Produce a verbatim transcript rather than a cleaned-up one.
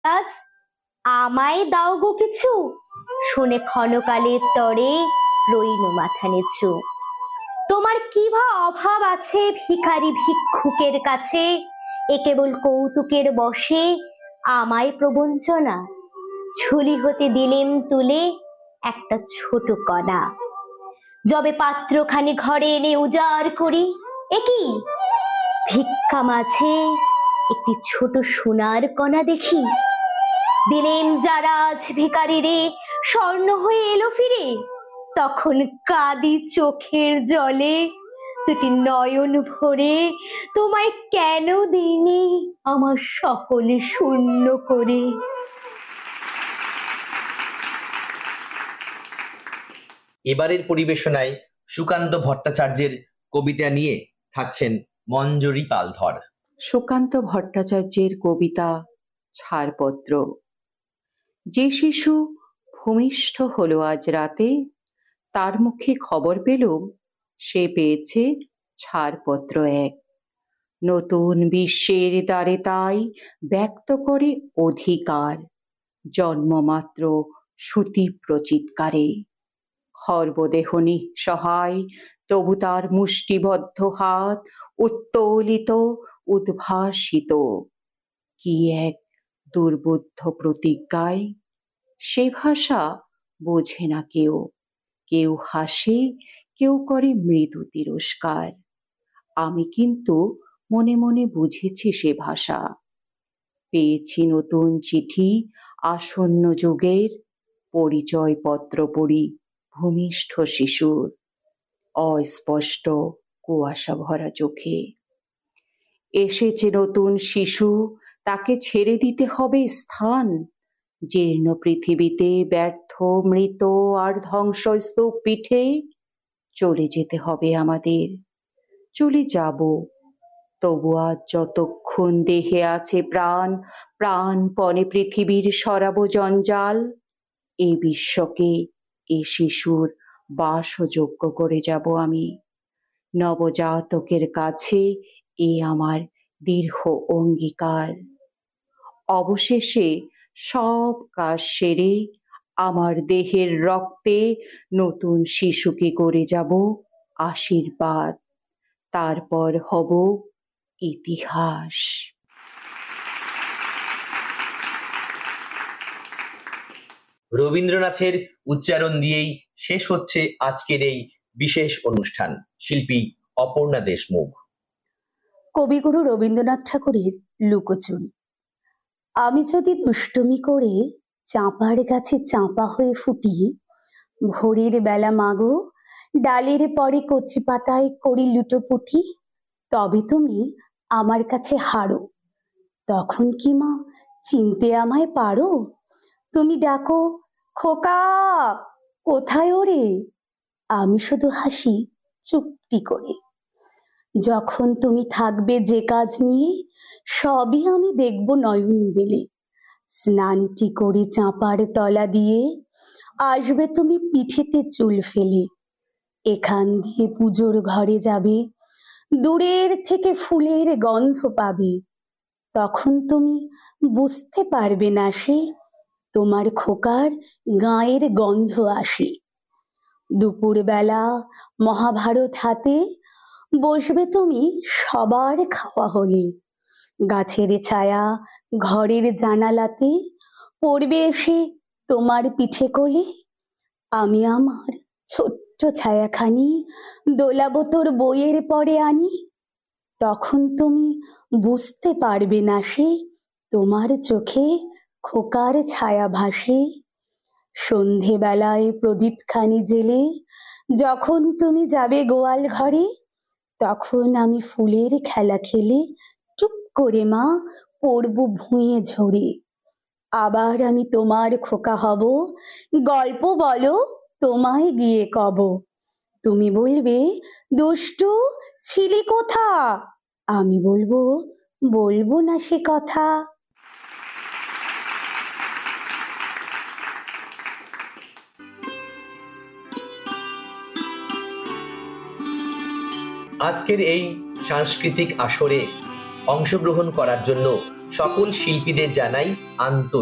আজ আমায় দাও গো কিছু, শুনে ক্ষণকালের তরে রইনু মাথা নিচু। তোমার কি বা অভাব আছে ভিখারি ভিক্ষুকের কাছে, এ কেবল কৌতুকের বশে আমায় প্রবঞ্চনা। ঝুলি হতে দিলেম তুলে একটা ছোট কণা, যবে পাত্রখানি ঘরে এনে উজাড় করি, এ কি ভিক্ষা মাঝে একটি ছোট সোনার কণা দেখি। দিলেম যারা আজ ভিখারি রে, স্বর্ণ হয়ে এলো ফিরে, তখন কাঁদি চোখের জলে দুটি নয়ন ভরে, তোমায় কেন দিইনি আমার সকলে শূন্য করে। এবারের পরিবেশনায় সুকান্ত ভট্টাচার্যের কবিতা নিয়ে থাকছেন মঞ্জরি পালধর। সুকান্ত ভট্টাচার্যের কবিতা ছাড়পত্র। যে শিশু ভূমিষ্ঠ হলো আজ রাতে, তার মুখে খবর পেলুম সে পেয়েছে ছাড়পত্র এক। নতুন বিশ্বের দ্বারে তাই ব্যক্ত করে অধিকার, জন্মমাত্র সুতীব্র চিৎকারে। খর্বদেহ নিঃসহায়, তবু তার মুষ্টিবদ্ধ হাত উত্তোলিত উদ্ভাসিত, কি এক দুর্বোধ্য প্রতিজ্ঞায়। সে ভাষা বোঝে না কেউ, কেউ হাসে, কেউ করে মৃদু তিরস্কার। আমি কিন্তু মনে মনে বুঝেছি সে ভাষা। পেয়েছি নতুন চিঠি আসন্ন যুগের, পরিচয়পত্র পড়ি ভূমিষ্ঠ শিশুর, অস্পষ্ট কুয়াশা ভরা চোখে। এসেছে নতুন শিশু, তাকে ছেড়ে দিতে হবে স্থান। জীর্ণ পৃথিবীতে ব্যর্থ মৃত আর ধ্বংসস্তূপ পিঠে চলে যেতে হবে আমাদের, চলে যাব। তবু আজ যতক্ষণ দেহে আছে প্রাণ, প্রাণপণে পৃথিবীর সরাব জঞ্জাল। এ বিশ্বকে এ শিশুর বাসযোগ্য করে যাব আমি। নবজাতকের কাছে এ আমার দীর্ঘ অঙ্গীকার। অবশেষে সব কাজ সেরে আমার দেহের রক্তে নতুন শিশুকে করে যাব আশীর্বাদ, তারপর হব ইতিহাস। রবীন্দ্রনাথের উচ্চারণ দিয়েই শেষ হচ্ছে আজকের এই বিশেষ অনুষ্ঠান। শিল্পী অপর্ণা দেশমুখ। কবিগুরু রবীন্দ্রনাথ ঠাকুরের লুকোচুরি। আমি যদি দুষ্টুমি করে চাঁপার গাছে চাঁপা হয়ে ফুটি, ভোরের বেলা মাগো ডালের পরে কচি পাতায় করি লুটোপুটি, তবে তুমি আমার কাছে হারো। তখন কি মা চিনতে আমায় পারো? তুমি ডাকো খোকা, কোথায় ওরে? আমি শুধু হাসি চুপটি করে। যখন তুমি থাকবে যে কাজ নিয়ে, সবই আমি দেখব নয়ন বেলে। স্নানটি করে চাঁপার তলা দিয়ে আসবে তুমি পিঠেতে চুল ফেলে। এখান দিয়ে পুজোর ঘরে যাবে, দূরের থেকে ফুলের গন্ধ পাবে। তখন তুমি বুঝতে পারবে না সে তোমার খোকার গায়ের গন্ধ আসে। দুপুরবেলা মহাভারত হাতে বসবে তুমি সবার খাওয়া হলে। গাছের ছায়া ঘরের জানালাতে পড়বে এসে তোমার পিঠে কোলে। আমি আমার ছোট্ট ছায়াখানি দোলাবো তোর বইয়ের পরে আনি। তখন তুমি বুঝতে পারবে না সে তোমার চোখে খোকার ছায়া ভাসে। সন্ধেবেলায় প্রদীপখানি জেলে যখন তুমি যাবে গোয়াল ঘরে, তখন আমি ফুলের খেলা খেলে চুপ করে মা পড়ব ভুঁয়ে ঝরে। আবার আমি তোমার খোকা হব, গল্প বলো তোমায় গিয়ে কব। তুমি বলবে দুষ্টু ছিলি কোথা, আমি বলবো বলবো না সে কথা। আজকের এই সাংস্কৃতিক আসরে অংশগ্রহণ করার জন্য সকল শিল্পীদের জানাই আন্তরিক